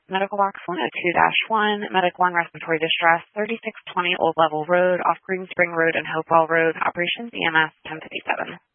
Medical Box 102-1, Medic 1 Respiratory Distress, 3620 Old Level Road, off Green Spring Road and Hopewell Road, Operations EMS 1057.